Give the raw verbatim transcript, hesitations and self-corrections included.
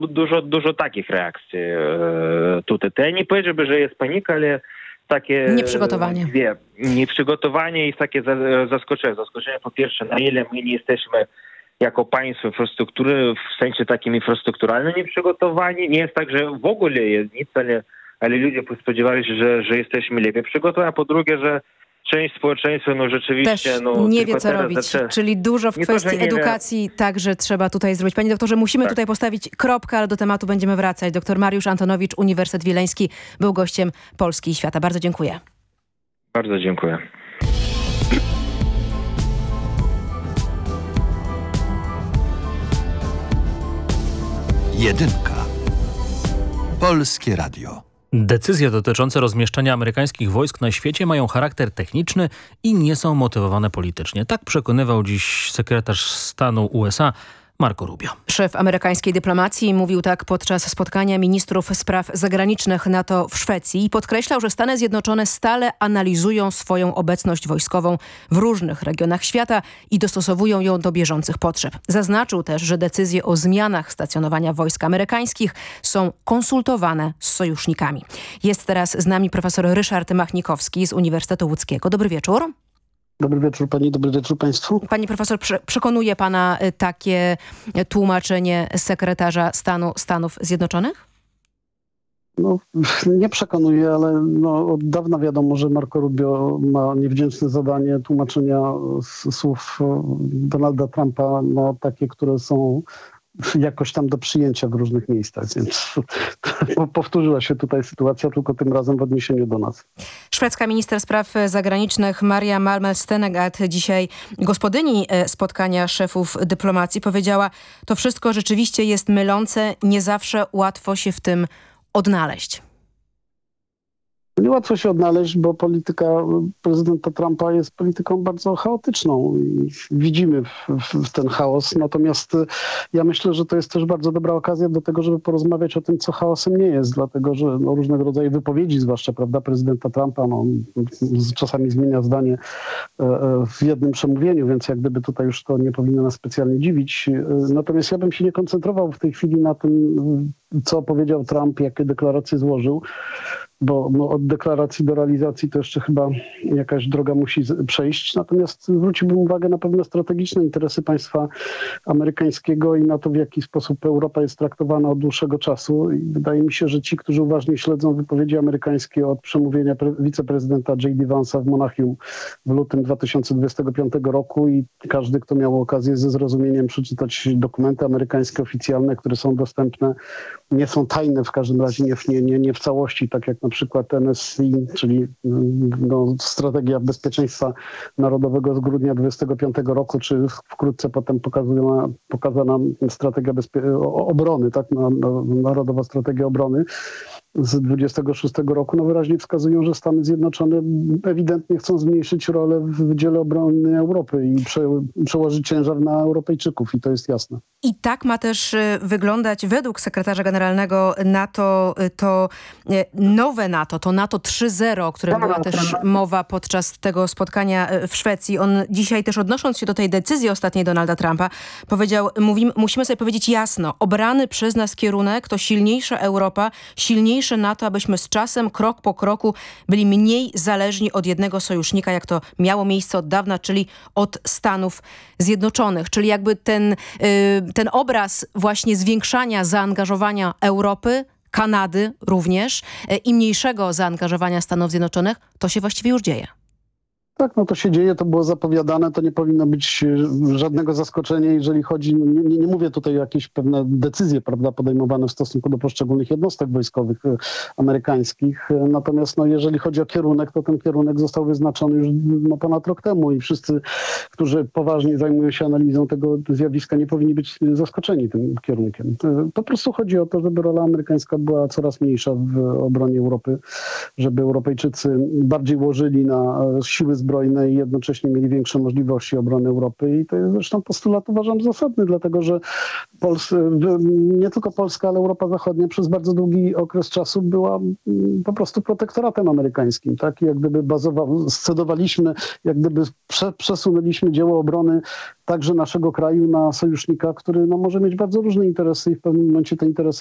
dużo, dużo takich reakcji tutaj. To ja nie powiedziałbym, że jest panika, ale takie nieprzygotowanie. Dwie, nieprzygotowanie i takie zaskoczenie. Zaskoczenie po pierwsze, na ile my nie jesteśmy jako państwo infrastruktury, w sensie takim infrastrukturalnym nieprzygotowani. Nie jest tak, że w ogóle jest nic, ale, ale ludzie spodziewali się, że, że jesteśmy lepiej przygotowani. A po drugie, że część społeczeństwa no rzeczywiście... Też no, nie wie, co robić, zaczę... czyli dużo w nie kwestii to, edukacji wie. Także trzeba tutaj zrobić. Panie doktorze, musimy tak. tutaj postawić kropkę, ale do tematu będziemy wracać. Doktor Mariusz Antonowicz, Uniwersytet Wileński, był gościem Polski i Świata. Bardzo dziękuję. Bardzo dziękuję. Jedynka. Polskie Radio. Decyzje dotyczące rozmieszczenia amerykańskich wojsk na świecie mają charakter techniczny i nie są motywowane politycznie. Tak przekonywał dziś sekretarz stanu U S A Marco Rubio. Szef amerykańskiej dyplomacji mówił tak podczas spotkania ministrów spraw zagranicznych NATO w Szwecji i podkreślał, że Stany Zjednoczone stale analizują swoją obecność wojskową w różnych regionach świata i dostosowują ją do bieżących potrzeb. Zaznaczył też, że decyzje o zmianach stacjonowania wojsk amerykańskich są konsultowane z sojusznikami. Jest teraz z nami profesor Ryszard Machnikowski z Uniwersytetu Łódzkiego. Dobry wieczór. Dobry wieczór pani, dobry wieczór państwu. Pani profesor, przekonuje pana takie tłumaczenie sekretarza stanu Stanów Zjednoczonych? No, nie przekonuje, ale no, od dawna wiadomo, że Marco Rubio ma niewdzięczne zadanie tłumaczenia słów Donalda Trumpa, no, takie, które są jakoś tam do przyjęcia w różnych miejscach, więc powtórzyła się tutaj sytuacja, tylko tym razem w odniesieniu do nas. Szwedzka minister spraw zagranicznych Maria Malmö Stenergard, dzisiaj gospodyni spotkania szefów dyplomacji, powiedziała: to wszystko rzeczywiście jest mylące, nie zawsze łatwo się w tym odnaleźć. Niełatwo się odnaleźć, bo polityka prezydenta Trumpa jest polityką bardzo chaotyczną i widzimy w, w ten chaos. Natomiast ja myślę, że to jest też bardzo dobra okazja do tego, żeby porozmawiać o tym, co chaosem nie jest, dlatego że no, różnego rodzaju wypowiedzi, zwłaszcza prawda, prezydenta Trumpa, no, czasami zmienia zdanie w jednym przemówieniu, więc jak gdyby tutaj już to nie powinno nas specjalnie dziwić. Natomiast ja bym się nie koncentrował w tej chwili na tym, co powiedział Trump, jakie deklaracje złożył, bo no, od deklaracji do realizacji to jeszcze chyba jakaś droga musi przejść. Natomiast zwróciłbym uwagę na pewne strategiczne interesy państwa amerykańskiego i na to, w jaki sposób Europa jest traktowana od dłuższego czasu. I wydaje mi się, że ci, którzy uważnie śledzą wypowiedzi amerykańskie od przemówienia pre- wiceprezydenta J D Vance'a w Monachium w lutym dwa tysiące dwudziestego piątego roku i każdy, kto miał okazję ze zrozumieniem przeczytać dokumenty amerykańskie oficjalne, które są dostępne, nie są tajne w każdym razie, nie, nie, nie w całości, tak jak na przykład N S C, czyli no, strategia bezpieczeństwa narodowego z grudnia dwudziestego piątego roku, czy wkrótce potem pokazana, pokazana strategia bezpie- obrony, tak, na, na, narodowa strategia obrony z dwudziestego szóstego roku, no wyraźnie wskazują, że Stany Zjednoczone ewidentnie chcą zmniejszyć rolę w dziele obrony Europy i prze, przełożyć ciężar na Europejczyków i to jest jasne. I tak ma też wyglądać według sekretarza generalnego NATO to nowe NATO, to NATO trzy zero, o którym była też mowa podczas tego spotkania w Szwecji. On dzisiaj też odnosząc się do tej decyzji ostatniej Donalda Trumpa powiedział, mówimy, musimy sobie powiedzieć jasno, obrany przez nas kierunek to silniejsza Europa, silniejsze NATO, abyśmy z czasem, krok po kroku byli mniej zależni od jednego sojusznika, jak to miało miejsce od dawna, czyli od Stanów Zjednoczonych. Czyli jakby ten, ten obraz właśnie zwiększania zaangażowania Europy, Kanady również i mniejszego zaangażowania Stanów Zjednoczonych, to się właściwie już dzieje. Tak, no to się dzieje, to było zapowiadane, to nie powinno być żadnego zaskoczenia, jeżeli chodzi, nie, nie, nie mówię tutaj o jakieś pewne decyzje, prawda, podejmowane w stosunku do poszczególnych jednostek wojskowych amerykańskich, natomiast no, jeżeli chodzi o kierunek, to ten kierunek został wyznaczony już no, ponad rok temu i wszyscy, którzy poważnie zajmują się analizą tego zjawiska, nie powinni być zaskoczeni tym kierunkiem. Po prostu chodzi o to, żeby rola amerykańska była coraz mniejsza w obronie Europy, żeby Europejczycy bardziej łożyli na siły zbrojne, zbrojne i jednocześnie mieli większe możliwości obrony Europy. I to jest zresztą postulat, uważam, zasadny, dlatego że Pols nie tylko Polska, ale Europa Zachodnia przez bardzo długi okres czasu była po prostu protektoratem amerykańskim. Tak? I jak gdyby bazował, scedowaliśmy, jak gdyby prze, przesunęliśmy dzieło obrony także naszego kraju na sojusznika, który no, może mieć bardzo różne interesy i w pewnym momencie te interesy